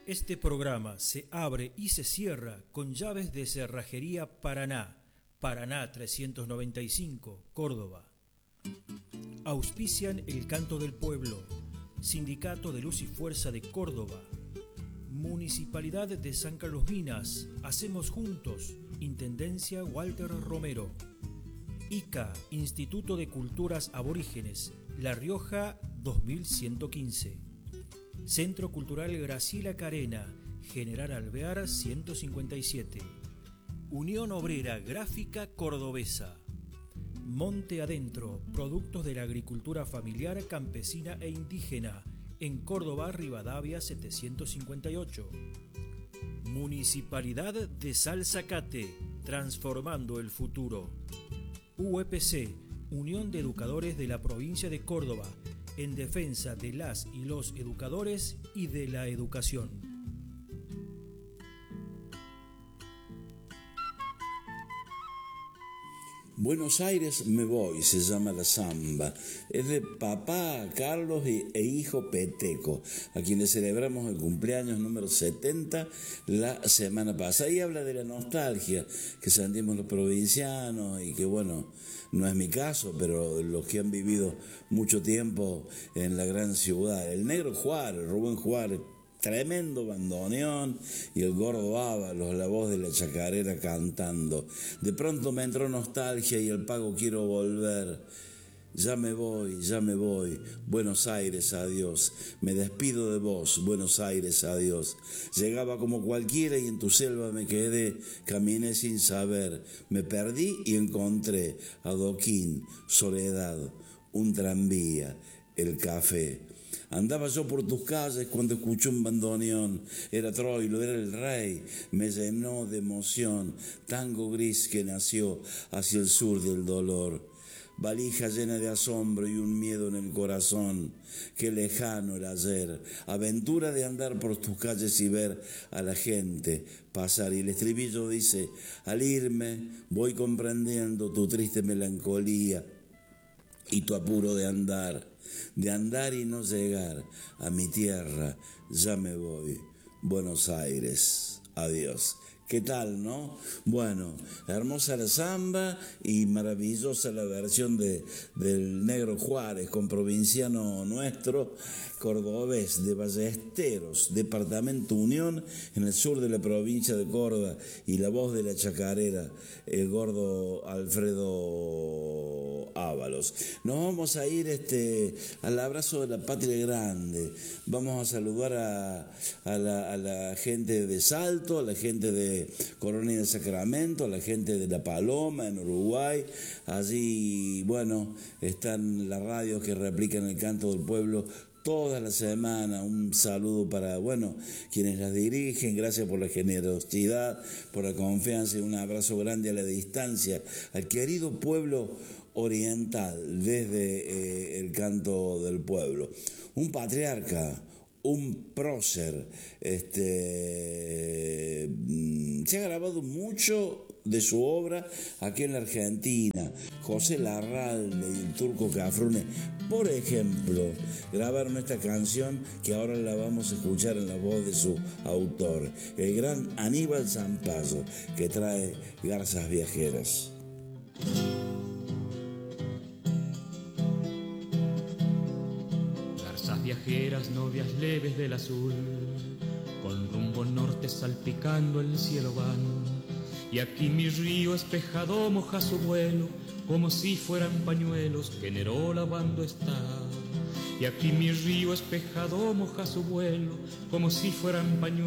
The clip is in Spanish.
Este programa se abre y se cierra con llaves de Cerrajería Paraná, Paraná 395, Córdoba. Auspician El Canto del Pueblo, Sindicato de Luz y Fuerza de Córdoba, Municipalidad de San Carlos Minas, Hacemos Juntos, Intendencia Walter Romero, ICA, Instituto de Culturas Aborígenes, La Rioja 2115. Centro Cultural Graciela Carena, General Alvear 157. Unión Obrera Gráfica Cordobesa. Monte Adentro, productos de la agricultura familiar, campesina e indígena, en Córdoba, Rivadavia 758. Municipalidad de Salzacate, transformando el futuro. UEPC, Unión de Educadores de la Provincia de Córdoba, en defensa de las y los educadores y de la educación. Buenos Aires me voy, se llama la samba. Es de papá Carlos e hijo Peteco, a quienes celebramos el cumpleaños número 70 la semana pasada. Y habla de la nostalgia que sentimos los provincianos y que, bueno, no es mi caso, pero los que han vivido mucho tiempo en la gran ciudad. El Negro Juárez, Rubén Juárez, tremendo bandoneón, y el Gordo Ábalos, la voz de la chacarera cantando. De pronto me entró nostalgia y el pago quiero volver. Ya me voy, Buenos Aires, adiós. Me despido de vos, Buenos Aires, adiós. Llegaba como cualquiera y en tu selva me quedé, caminé sin saber. Me perdí y encontré adoquín, soledad, un tranvía, el café. Andaba yo por tus calles cuando escuché un bandoneón. Era Troilo, era el rey, me llenó de emoción. Tango gris que nació hacia el sur del dolor. Valija llena de asombro y un miedo en el corazón. Qué lejano el ayer. Aventura de andar por tus calles y ver a la gente pasar. Y el estribillo dice: al irme voy comprendiendo tu triste melancolía y tu apuro de andar y no llegar a mi tierra. Ya me voy, Buenos Aires, adiós. ¿Qué tal, no? Bueno, hermosa la samba y maravillosa la versión del Negro Juárez con provinciano nuestro, cordobés de Ballesteros, departamento Unión, en el sur de la provincia de Córdoba, y la voz de la chacarera, el gordo Alfredo Ábalos. Nos vamos a ir al abrazo de la patria grande. Vamos a saludar a la gente de Salto, a la gente de Colonia del Sacramento, a la gente de La Paloma en Uruguay. Allí, bueno, están las radios que replican el canto del pueblo toda la semana. Un saludo para, bueno, quienes las dirigen. Gracias por la generosidad, por la confianza, y un abrazo grande a la distancia al querido pueblo oriental desde el canto del pueblo. Un patriarca, un prócer, se ha grabado mucho de su obra aquí en la Argentina. José Larralde y el Turco Cafrune, por ejemplo, grabaron esta canción que ahora la vamos a escuchar en la voz de su autor, el gran Aníbal Zampayo, que trae Garzas Viajeras. Viajeras, novias leves del azul, con rumbo norte salpicando el cielo van. Y aquí mi río espejado moja su vuelo, como si fueran pañuelos que Neró lavando está. Y aquí mi río espejado moja su vuelo, como si fueran pañuelos